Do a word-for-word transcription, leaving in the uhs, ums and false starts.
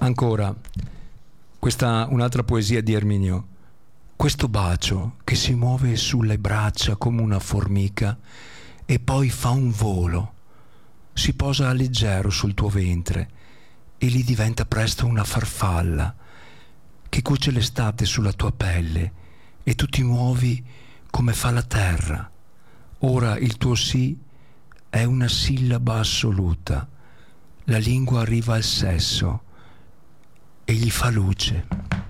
Ancora, questa un'altra poesia di Erminio. Questo bacio che si muove sulle braccia come una formica e poi fa un volo, si posa a leggero sul tuo ventre e lì diventa presto una farfalla che cuce l'estate sulla tua pelle e tu ti muovi come fa la terra. Ora il tuo sì è una sillaba assoluta, la lingua arriva al sesso e gli fa luce.